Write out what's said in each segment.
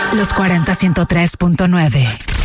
Los 40 103.9.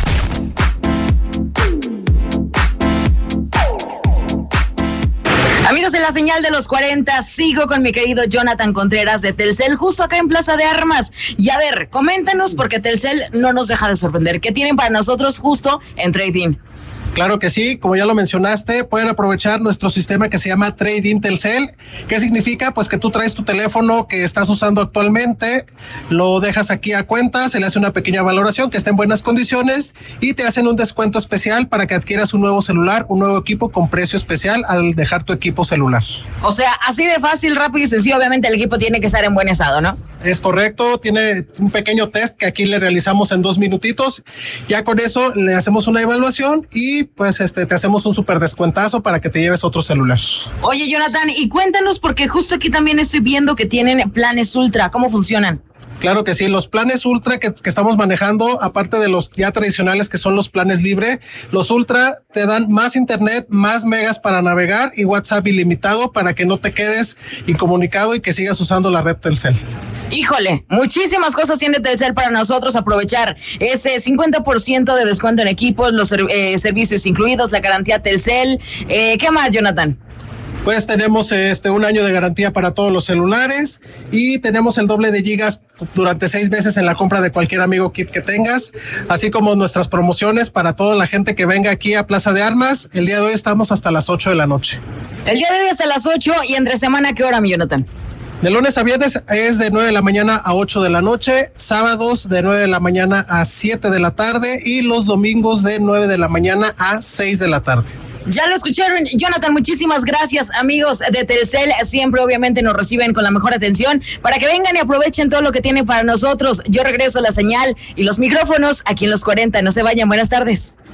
Amigos, en la señal de los 40, sigo con mi querido Jonathan Contreras de Telcel, justo acá en Plaza de Armas. Y a ver, coméntanos, porque Telcel no nos deja de sorprender. ¿Qué tienen para nosotros justo en Trading? Claro que sí, como ya lo mencionaste, pueden aprovechar nuestro sistema que se llama Trading Telcel. ¿Qué significa? Pues que tú traes tu teléfono que estás usando actualmente, lo dejas aquí a cuenta, se le hace una pequeña valoración que esté en buenas condiciones y te hacen un descuento especial para que adquieras un nuevo celular, un nuevo equipo con precio especial al dejar tu equipo celular. O sea, así de fácil, rápido y sencillo. Obviamente el equipo tiene que estar en buen estado, ¿no? Es correcto, tiene un pequeño test que aquí le realizamos en 2 minutitos. Ya con eso le hacemos una evaluación y pues te hacemos un súper descuentazo para que te lleves otro celular. Oye, Jonathan, y cuéntanos, porque justo aquí también estoy viendo que tienen planes ultra. ¿Cómo funcionan? Claro que sí, los planes ultra que estamos manejando, aparte de los ya tradicionales que son los planes libre, los ultra te dan más internet, más megas para navegar y WhatsApp ilimitado para que no te quedes incomunicado y que sigas usando la red Telcel. Híjole, muchísimas cosas tiene Telcel para nosotros aprovechar. Ese 50% de descuento en equipos, los servicios incluidos, la garantía Telcel. ¿Qué más, Jonathan? Pues tenemos 1 año de garantía para todos los celulares y tenemos el doble de gigas durante 6 meses en la compra de cualquier Amigo Kit que tengas, así como nuestras promociones para toda la gente que venga aquí a Plaza de Armas. El día de hoy estamos hasta las 8 de la noche. El día de hoy hasta las 8 y entre semana, ¿qué hora, mi Jonathan? De lunes a viernes es de 9 de la mañana a 8 de la noche, sábados de 9 de la mañana a 7 de la tarde y los domingos de 9 de la mañana a 6 de la tarde. Ya lo escucharon, Jonathan, muchísimas gracias, amigos de Telcel, siempre obviamente nos reciben con la mejor atención para que vengan y aprovechen todo lo que tienen para nosotros. Yo regreso la señal y los micrófonos aquí en los 40, no se vayan, buenas tardes.